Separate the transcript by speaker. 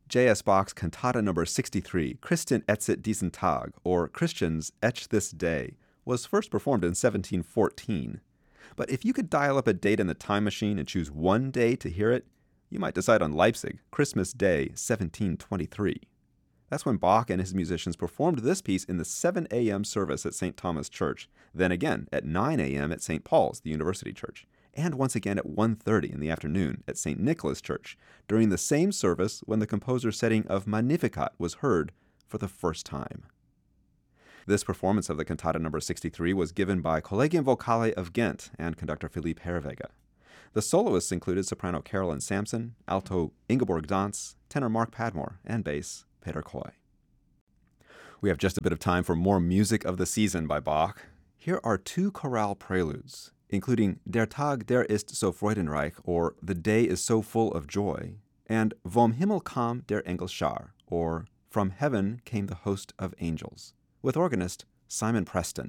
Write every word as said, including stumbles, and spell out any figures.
Speaker 1: J S. Bach's Cantata number sixty-three, Christen etzet diesen Tag, or Christians Etch This Day, was first performed in seventeen fourteen. But if you could dial up a date in the time machine and choose one day to hear it, you might decide on Leipzig, Christmas Day, seventeen twenty-three. That's when Bach and his musicians performed this piece in the seven a.m. service at Saint Thomas Church, then again at nine a.m. at Saint Paul's, the University Church, and once again at one thirty in the afternoon at Saint Nicholas Church, during the same service when the composer's setting of Magnificat was heard for the first time. This performance of the Cantata number sixty-three was given by Collegium Vocale of Ghent and conductor Philippe Herreweghe. The soloists included soprano Carolyn Sampson, alto Ingeborg Dantz, tenor Mark Padmore, and bass Peter Coy. We have just a bit of time for more music of the season by Bach. Here are two chorale preludes, including Der Tag der ist so freudenreich, or The Day is so full of joy, and Vom Himmel kam der Engelschar, or From Heaven Came the Host of Angels, with organist Simon Preston.